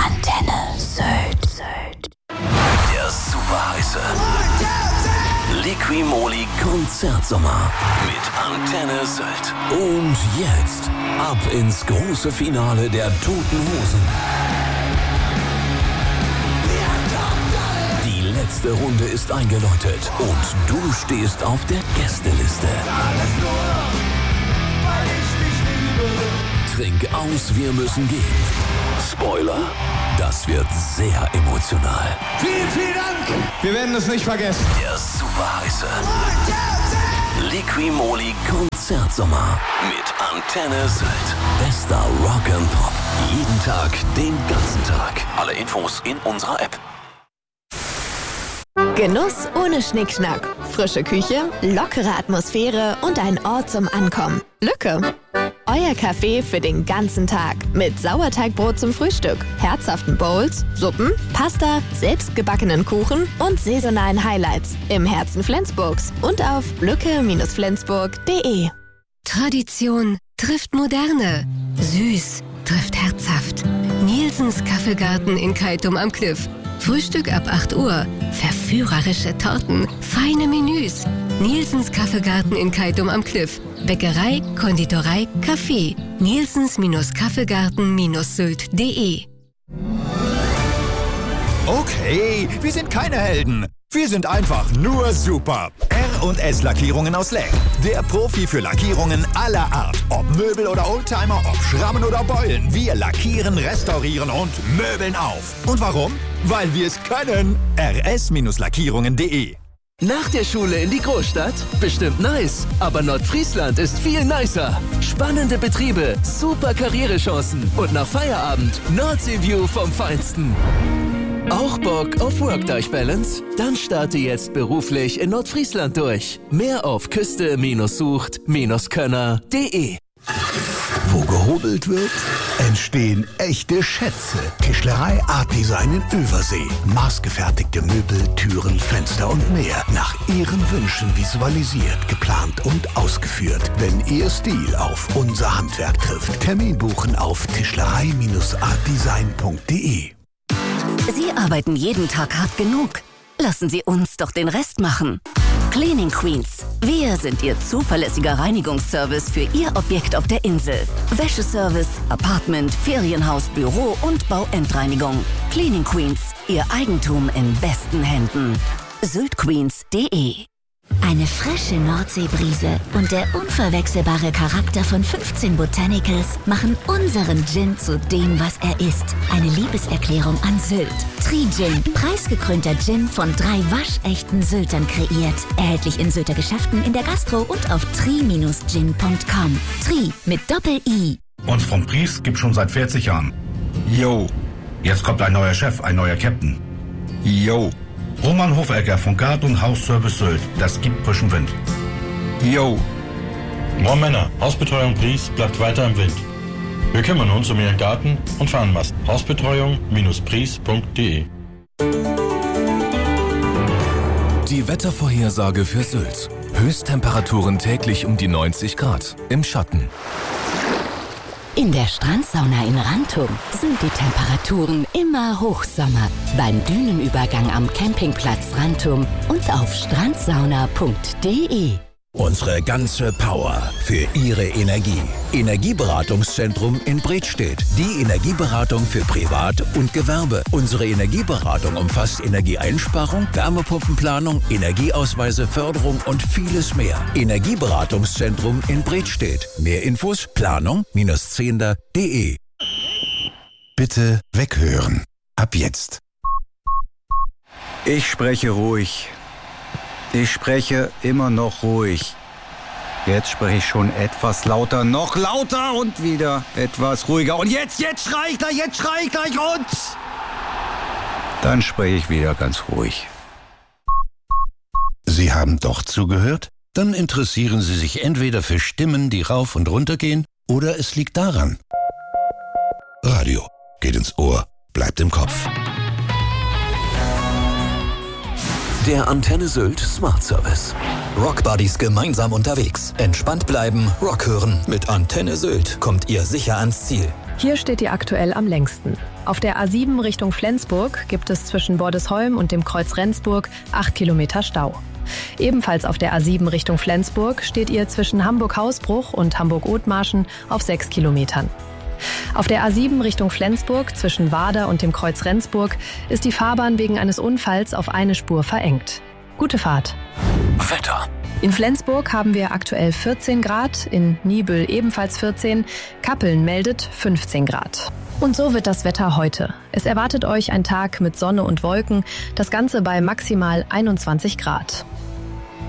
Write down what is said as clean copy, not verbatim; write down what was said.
Antenne Sylt. Der super heiße Liqui-Moly Konzertsommer mit Antenne Sylt. Und jetzt ab ins große Finale der Toten Hosen. Die letzte Runde ist eingeläutet und du stehst auf der Gästeliste. Trink aus, wir müssen gehen. Spoiler, das wird sehr emotional. Vielen Dank! Wir werden es nicht vergessen. Der super heiße Liqui-Moly Konzertsommer mit Antenne Sylt. Bester Rock and Pop. Jeden Tag, den ganzen Tag. Alle Infos in unserer App. Genuss ohne Schnickschnack. Frische Küche, lockere Atmosphäre und ein Ort zum Ankommen. Lücke. Euer Café für den ganzen Tag. Mit Sauerteigbrot zum Frühstück, herzhaften Bowls, Suppen, Pasta, selbstgebackenen Kuchen und saisonalen Highlights. Im Herzen Flensburgs und auf lücke-flensburg.de. Tradition trifft Moderne. Süß trifft herzhaft. Nielsens Kaffeegarten in Keitum am Kliff. Frühstück ab 8 Uhr. Verführerische Torten, feine Menüs. Nielsens Kaffeegarten in Keitum am Kliff. Bäckerei, Konditorei, Kaffee. Nielsens-Kaffeegarten-sylt.de. Okay, wir sind keine Helden. Wir sind einfach nur super. R&S Lackierungen aus Leck. Der Profi für Lackierungen aller Art. Ob Möbel oder Oldtimer, ob Schrammen oder Beulen. Wir lackieren, restaurieren und möbeln auf. Und warum? Weil wir es können. rs-lackierungen.de. Nach der Schule in die Großstadt? Bestimmt nice. Aber Nordfriesland ist viel nicer. Spannende Betriebe, super Karrierechancen und nach Feierabend Nordsee-View vom Feinsten. Auch Bock auf Work-Life-Balance? Dann starte jetzt beruflich in Nordfriesland durch. Mehr auf küste-sucht-könner.de. Wo gehobelt wird, entstehen echte Schätze. Tischlerei Art Design in Übersee. Maßgefertigte Möbel, Türen, Fenster und mehr. Nach Ihren Wünschen visualisiert, geplant und ausgeführt. Wenn Ihr Stil auf unser Handwerk trifft. Termin buchen auf tischlerei-artdesign.de. Sie arbeiten jeden Tag hart genug. Lassen Sie uns doch den Rest machen. Cleaning Queens. Wir sind Ihr zuverlässiger Reinigungsservice für Ihr Objekt auf der Insel. Wäscheservice, Apartment, Ferienhaus, Büro und Bauendreinigung. Cleaning Queens. Ihr Eigentum in besten Händen. syltqueens.de. Eine frische Nordseebrise und der unverwechselbare Charakter von 15 Botanicals machen unseren Gin zu dem, was er ist. Eine Liebeserklärung an Sylt. Tri-Gin, preisgekrönter Gin von 3 waschechten Syltern kreiert. Erhältlich in Sylter Geschäften, in der Gastro und auf tri-gin.com. Tri mit Doppel-I. Uns vom Pries gibt schon seit 40 Jahren. Yo, jetzt kommt ein neuer Chef, ein neuer Captain. Yo. Roman Hofecker von Gard- und Hausservice Sylt. Das gibt frischen Wind. Yo. Moin Männer, Hausbetreuung Pries bleibt weiter im Wind. Wir kümmern uns um Ihren Garten und Fahnenmast. Hausbetreuung-pries.de. Die Wettervorhersage für Sylt. Höchsttemperaturen täglich um die 90 Grad. Im Schatten. In der Strandsauna in Rantum sind die Temperaturen immer Hochsommer. Beim Dünenübergang am Campingplatz Rantum und auf strandsauna.de. Unsere ganze Power für Ihre Energie. Energieberatungszentrum in Bredstedt. Die Energieberatung für Privat und Gewerbe. Unsere Energieberatung umfasst Energieeinsparung, Wärmepumpenplanung, Energieausweise, Förderung und vieles mehr. Energieberatungszentrum in Bredstedt. Mehr Infos planung-zehnder.de. Bitte weghören. Ab jetzt. Ich spreche ruhig. Ich spreche immer noch ruhig. Jetzt spreche ich schon etwas lauter, noch lauter und wieder etwas ruhiger. Und jetzt schrei ich gleich und... Dann spreche ich wieder ganz ruhig. Sie haben doch zugehört? Dann interessieren Sie sich entweder für Stimmen, die rauf und runter gehen, oder es liegt daran. Radio geht ins Ohr, bleibt im Kopf. Der Antenne Sylt Smart Service. Rockbuddies gemeinsam unterwegs. Entspannt bleiben, Rock hören. Mit Antenne Sylt kommt ihr sicher ans Ziel. Hier steht ihr aktuell am längsten. Auf der A7 Richtung Flensburg gibt es zwischen Bordesholm und dem Kreuz Rendsburg 8 Kilometer Stau. Ebenfalls auf der A7 Richtung Flensburg steht ihr zwischen Hamburg-Hausbruch und Hamburg-Othmarschen auf 6 Kilometern. Auf der A7 Richtung Flensburg zwischen Wader und dem Kreuz Rendsburg ist die Fahrbahn wegen eines Unfalls auf eine Spur verengt. Gute Fahrt. Wetter. In Flensburg haben wir aktuell 14 Grad, in Niebüll ebenfalls 14, Kappeln meldet 15 Grad. Und so wird das Wetter heute. Es erwartet euch ein Tag mit Sonne und Wolken, das Ganze bei maximal 21 Grad.